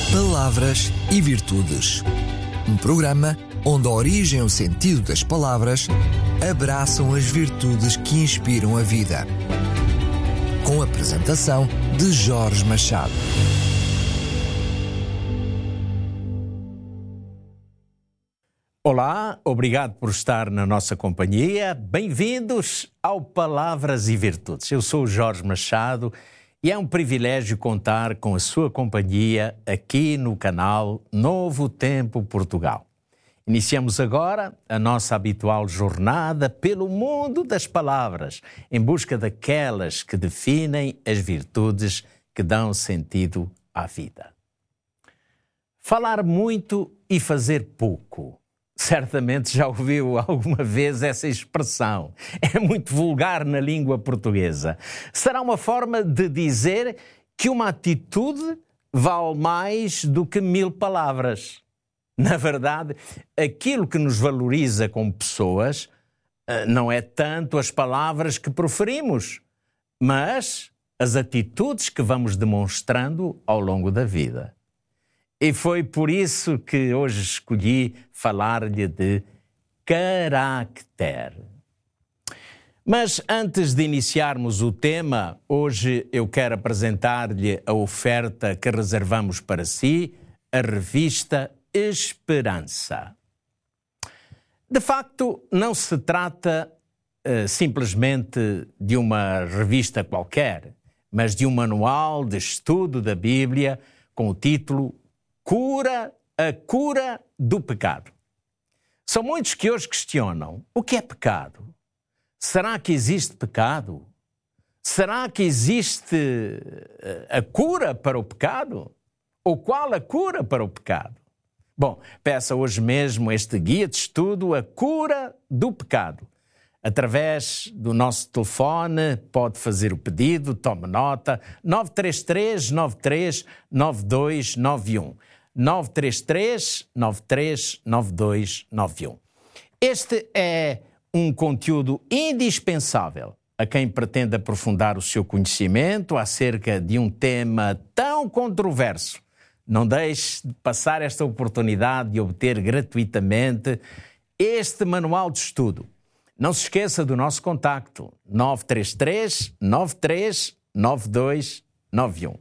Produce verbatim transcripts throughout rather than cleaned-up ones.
Palavras e Virtudes. Um programa onde a origem e o sentido das palavras abraçam as virtudes que inspiram a vida. Com a apresentação de Jorge Machado. Olá, obrigado por estar na nossa companhia. Bem-vindos ao Palavras e Virtudes. Eu sou o Jorge Machado e é um privilégio contar com a sua companhia aqui no canal Novo Tempo Portugal. Iniciamos agora a nossa habitual jornada pelo mundo das palavras, em busca daquelas que definem as virtudes que dão sentido à vida. Falar muito e fazer pouco. Certamente já ouviu alguma vez essa expressão. É muito vulgar na língua portuguesa. Será uma forma de dizer que uma atitude vale mais do que mil palavras. Na verdade, aquilo que nos valoriza como pessoas não é tanto as palavras que proferimos, mas as atitudes que vamos demonstrando ao longo da vida. E foi por isso que hoje escolhi falar-lhe de caráter. Mas antes de iniciarmos o tema, hoje eu quero apresentar-lhe a oferta que reservamos para si, a revista Esperança. De facto, não se trata uh, simplesmente de uma revista qualquer, mas de um manual de estudo da Bíblia com o título Cura, a cura do pecado. São muitos que hoje questionam: o que é pecado? Será que existe pecado? Será que existe a cura para o pecado? Ou qual a cura para o pecado? Bom, peça hoje mesmo este guia de estudo, A Cura do Pecado. Através do nosso telefone, pode fazer o pedido, tome nota, nove três três, nove três nove dois nove um. nove três três, nove três nove dois nove um. Este é um conteúdo indispensável a quem pretende aprofundar o seu conhecimento acerca de um tema tão controverso. Não deixe de passar esta oportunidade de obter gratuitamente este manual de estudo. Não se esqueça do nosso contacto, nove três três, nove três nove dois nove um.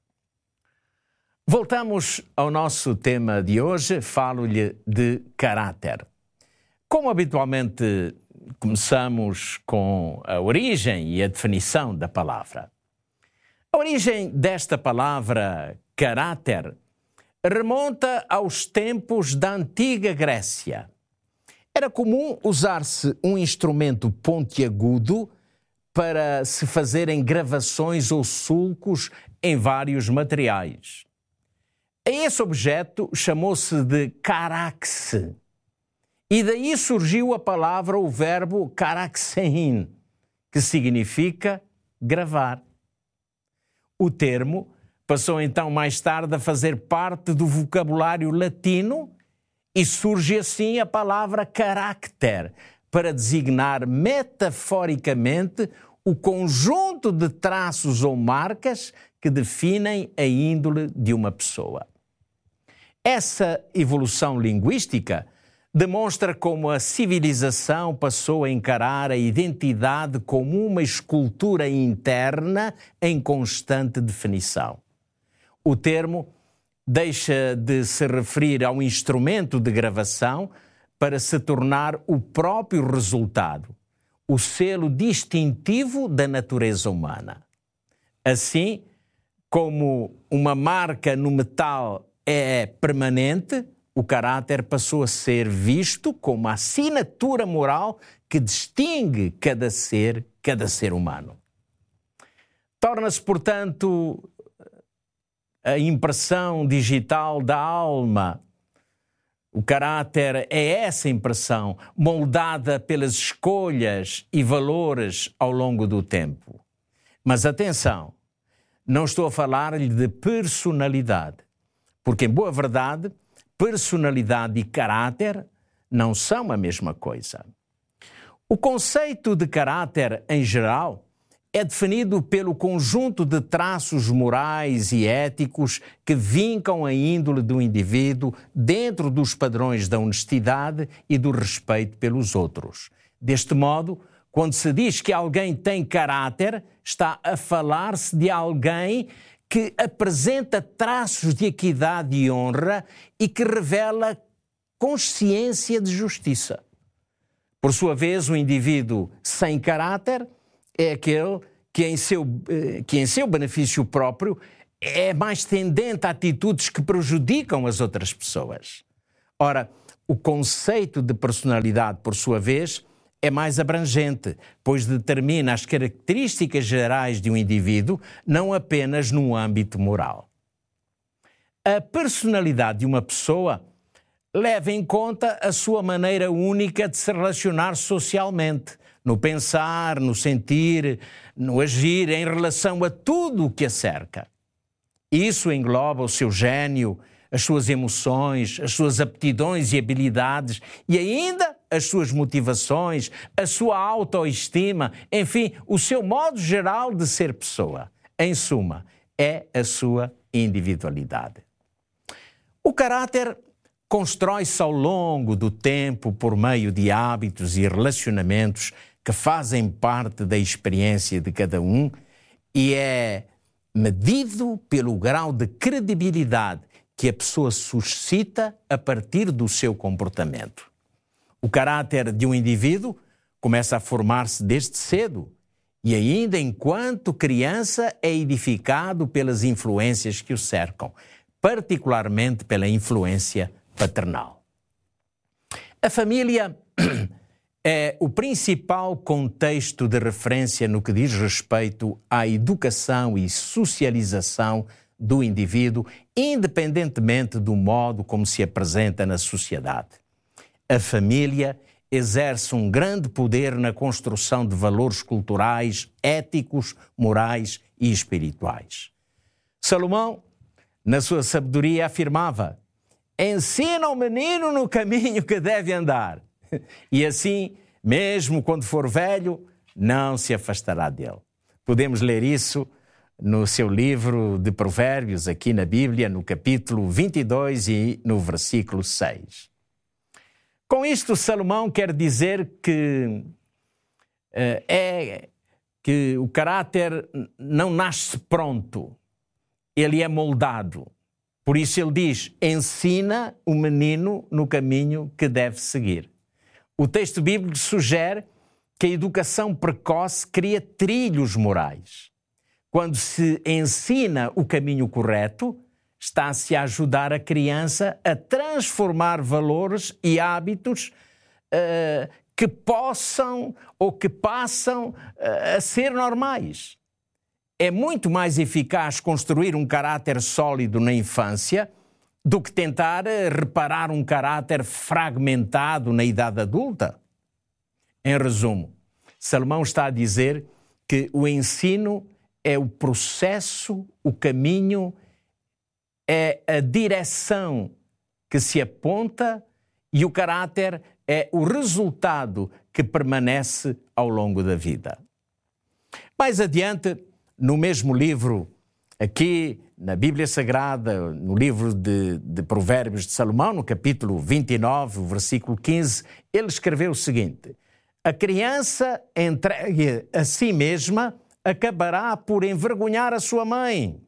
Voltamos ao nosso tema de hoje, falo-lhe de caráter. Como habitualmente começamos com a origem e a definição da palavra. A origem desta palavra, caráter, remonta aos tempos da antiga Grécia. Era comum usar-se um instrumento pontiagudo para se fazerem gravações ou sulcos em vários materiais. A esse objeto chamou-se de caraxe. E daí surgiu a palavra, o verbo caraxein, que significa gravar. O termo passou então mais tarde a fazer parte do vocabulário latino e surge assim a palavra carácter, para designar metaforicamente o conjunto de traços ou marcas que definem a índole de uma pessoa. Essa evolução linguística demonstra como a civilização passou a encarar a identidade como uma escultura interna em constante definição. O termo deixa de se referir ao instrumento de gravação para se tornar o próprio resultado, o selo distintivo da natureza humana. Assim, como uma marca no metal é permanente, o caráter passou a ser visto como a assinatura moral que distingue cada ser, cada ser humano. Torna-se, portanto, a impressão digital da alma. O caráter é essa impressão, moldada pelas escolhas e valores ao longo do tempo. Mas atenção, não estou a falar-lhe de personalidade, porque, em boa verdade, personalidade e caráter não são a mesma coisa. O conceito de caráter, em geral, é definido pelo conjunto de traços morais e éticos que vincam a índole do indivíduo dentro dos padrões da honestidade e do respeito pelos outros. Deste modo, quando se diz que alguém tem caráter, está a falar-se de alguém que apresenta traços de equidade e honra e que revela consciência de justiça. Por sua vez, o indivíduo sem caráter é aquele que em seu, que em seu benefício próprio é mais tendente a atitudes que prejudicam as outras pessoas. Ora, o conceito de personalidade, por sua vez, é mais abrangente, pois determina as características gerais de um indivíduo, não apenas no âmbito moral. A personalidade de uma pessoa leva em conta a sua maneira única de se relacionar socialmente, no pensar, no sentir, no agir, em relação a tudo o que a cerca. Isso engloba o seu gênio, as suas emoções, as suas aptidões e habilidades e ainda as suas motivações, a sua autoestima, enfim, o seu modo geral de ser pessoa. Em suma, é a sua individualidade. O caráter constrói-se ao longo do tempo por meio de hábitos e relacionamentos que fazem parte da experiência de cada um e é medido pelo grau de credibilidade que a pessoa suscita a partir do seu comportamento. O caráter de um indivíduo começa a formar-se desde cedo e ainda enquanto criança é edificado pelas influências que o cercam, particularmente pela influência paternal. A família é o principal contexto de referência no que diz respeito à educação e socialização do indivíduo, independentemente do modo como se apresenta na sociedade. A família exerce um grande poder na construção de valores culturais, éticos, morais e espirituais. Salomão, na sua sabedoria, afirmava: ensina o menino no caminho que deve andar, e assim, mesmo quando for velho, não se afastará dele. Podemos ler isso no seu livro de Provérbios, aqui na Bíblia, no capítulo vinte e dois e no versículo seis. Com isto, Salomão quer dizer que, uh, é, que o caráter não nasce pronto, ele é moldado. Por isso ele diz, ensina o menino no caminho que deve seguir. O texto bíblico sugere que a educação precoce cria trilhos morais. Quando se ensina o caminho correto, está-se a ajudar a criança a transformar valores e hábitos uh, que possam ou que passam uh, a ser normais. É muito mais eficaz construir um caráter sólido na infância do que tentar reparar um caráter fragmentado na idade adulta. Em resumo, Salomão está a dizer que o ensino é o processo, o caminho, é a direção que se aponta e o caráter é o resultado que permanece ao longo da vida. Mais adiante, no mesmo livro, aqui na Bíblia Sagrada, no livro de, de Provérbios de Salomão, no capítulo vinte e nove, versículo quinze, ele escreveu o seguinte: a criança entregue a si mesma acabará por envergonhar a sua mãe.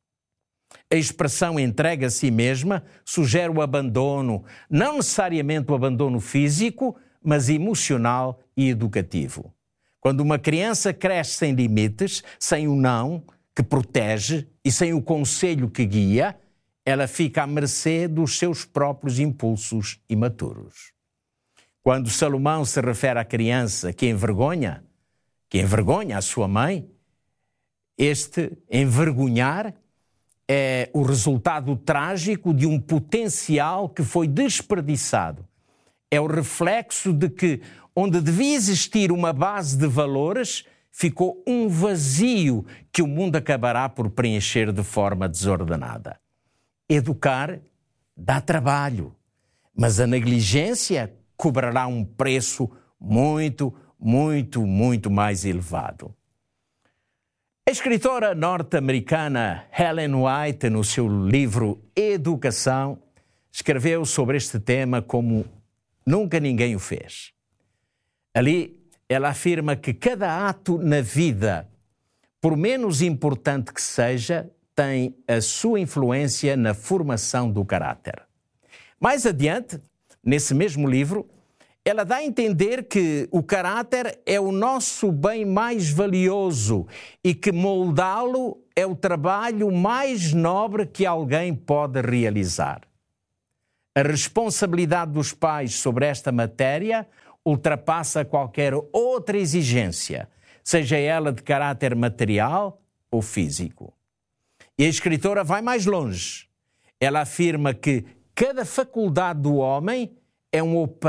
A expressão entrega a si mesma sugere o abandono, não necessariamente o abandono físico, mas emocional e educativo. Quando uma criança cresce sem limites, sem o não, que protege, e sem o conselho que guia, ela fica à mercê dos seus próprios impulsos imaturos. Quando Salomão se refere à criança que envergonha, que envergonha a sua mãe, este envergonhar é o resultado trágico de um potencial que foi desperdiçado. É o reflexo de que, onde devia existir uma base de valores, ficou um vazio que o mundo acabará por preencher de forma desordenada. Educar dá trabalho, mas a negligência cobrará um preço muito, muito, muito mais elevado. A escritora norte-americana Ellen White, no seu livro Educação, escreveu sobre este tema como nunca ninguém o fez. Ali, ela afirma que cada ato na vida, por menos importante que seja, tem a sua influência na formação do caráter. Mais adiante, nesse mesmo livro, ela dá a entender que o caráter é o nosso bem mais valioso e que moldá-lo é o trabalho mais nobre que alguém pode realizar. A responsabilidade dos pais sobre esta matéria ultrapassa qualquer outra exigência, seja ela de caráter material ou físico. E a escritora vai mais longe. Ela afirma que cada faculdade do homem é um